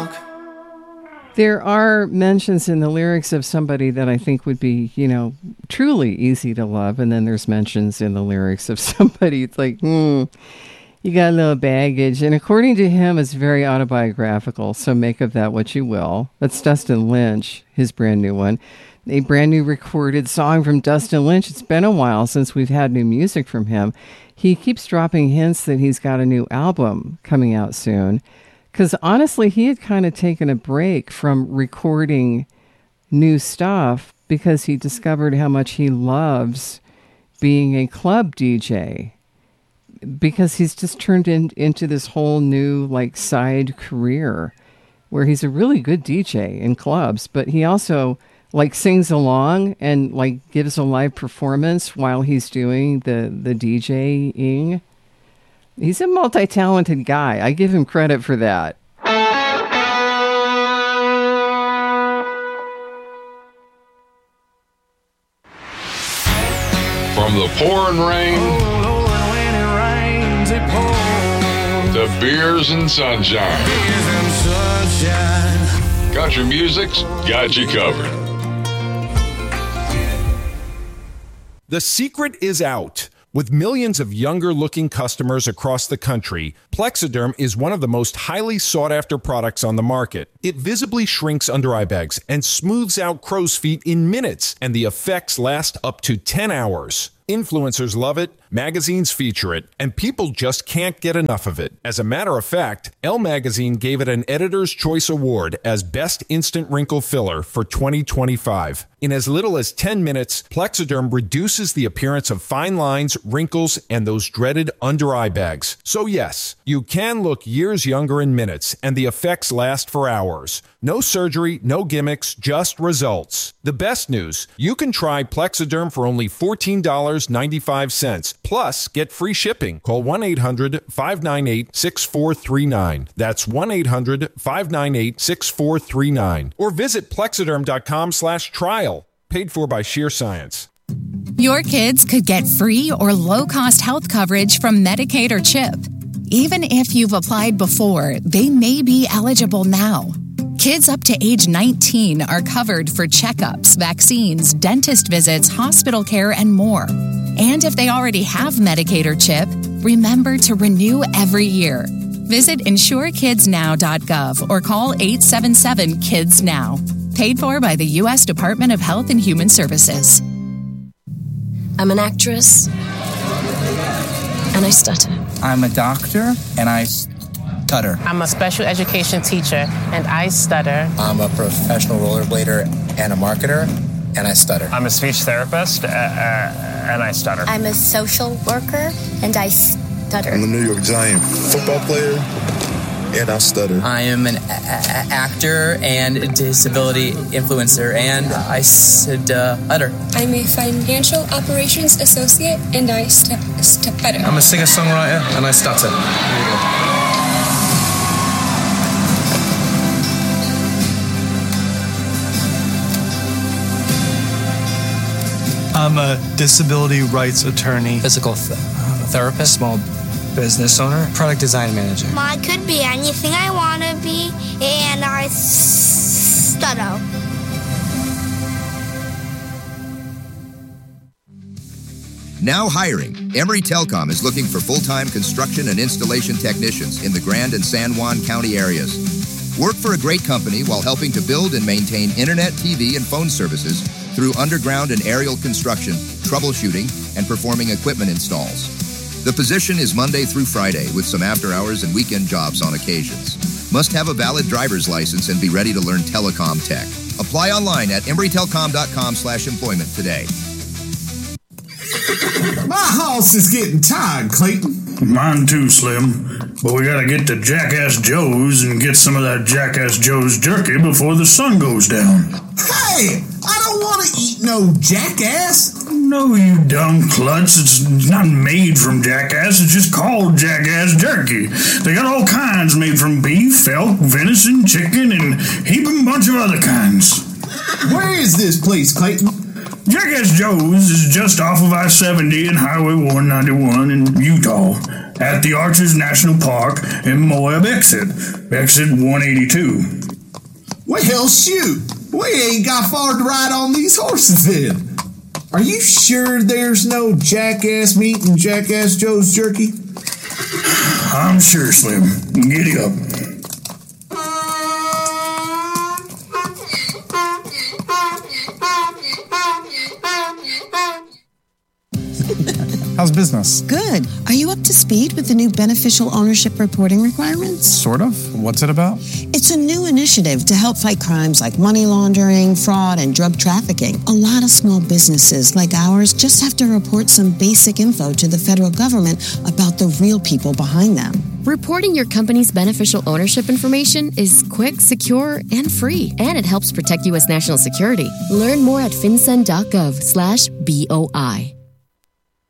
talk. There are mentions in the lyrics of somebody that I think would be, truly easy to love. And then there's mentions in the lyrics of somebody, it's like, you got a little baggage. And according to him, it's very autobiographical. So make of that what you will. That's Dustin Lynch, his brand new one. A brand new recorded song from Dustin Lynch. It's been a while since we've had new music from him. He keeps dropping hints that he's got a new album coming out soon. Because honestly, he had kind of taken a break from recording new stuff because he discovered how much he loves being a club DJ. Because he's just turned into this whole new side career where he's a really good DJ in clubs, but he also sings along and gives a live performance while he's doing the DJing. He's a multi-talented guy. I give him credit for that. From the pouring rain to beers and sunshine. Country music's got you covered. The secret is out. With millions of younger-looking customers across the country, Plexiderm is one of the most highly sought-after products on the market. It visibly shrinks under-eye bags and smooths out crow's feet in minutes, and the effects last up to 10 hours. Influencers love it, magazines feature it, and people just can't get enough of it. As a matter of fact, Elle Magazine gave it an Editor's Choice Award as Best Instant Wrinkle Filler for 2025. In as little as 10 minutes, Plexiderm reduces the appearance of fine lines, wrinkles, and those dreaded under-eye bags. So yes, you can look years younger in minutes, and the effects last for hours. No surgery, no gimmicks, just results. The best news, you can try Plexiderm for only $14.95. Plus, get free shipping. Call 1-800-598-6439. That's 1-800-598-6439. Or visit Plexiderm.com/trial. Paid for by Sheer Science. Your kids could get free or low-cost health coverage from Medicaid or CHIP. Even if you've applied before, they may be eligible now. Kids up to age 19 are covered for checkups, vaccines, dentist visits, hospital care, and more. And if they already have Medicaid or CHIP, remember to renew every year. Visit insurekidsnow.gov or call 877-KIDS-NOW. Paid for by the U.S. Department of Health and Human Services. I'm an actress, and I stutter. I'm a doctor, and I stutter. I'm a special education teacher, and I stutter. I'm a professional rollerblader and a marketer, and I stutter. I'm a speech therapist, and I stutter. I'm a social worker, and I stutter. I'm a New York Giant football player, and I stutter. I am an actor and disability influencer, and I stutter. I'm a financial operations associate, and I stutter. I'm a singer-songwriter, and I stutter. I'm a disability rights attorney, physical therapist, small business owner, product design manager. I could be anything I want to be, and I stutter. Now hiring. Emory Telecom is looking for full-time construction and installation technicians in the Grand and San Juan County areas. Work for a great company while helping to build and maintain internet, TV, and phone services through underground and aerial construction, troubleshooting, and performing equipment installs. The position is Monday through Friday with some after-hours and weekend jobs on occasions. Must have a valid driver's license and be ready to learn telecom tech. Apply online at embrytelcom.com/employment today. My house is getting tired, Clayton. Mine too, Slim. But we gotta get to Jackass Joe's and get some of that Jackass Joe's jerky before the sun goes down. Hey, I don't want to eat no jackass. No, you dumb klutz. It's not made from jackass. It's just called Jackass Jerky. They got all kinds made from beef, elk, venison, chicken, and heaping bunch of other kinds. Where is this place, Clayton? Jackass Joe's is just off of I-70 and Highway 191 in Utah, at the Arches National Park and Moab exit 182. Well, shoot, we ain't got far to ride on these horses then. Are you sure there's no Jackass meat in Jackass Joe's jerky? I'm sure, Slim. Giddy up. How's business? Good. Are you up to speed with the new beneficial ownership reporting requirements? Sort of. What's it about? It's a new initiative to help fight crimes like money laundering, fraud, and drug trafficking. A lot of small businesses like ours just have to report some basic info to the federal government about the real people behind them. Reporting your company's beneficial ownership information is quick, secure, and free. And it helps protect U.S. national security. Learn more at fincen.gov/BOI.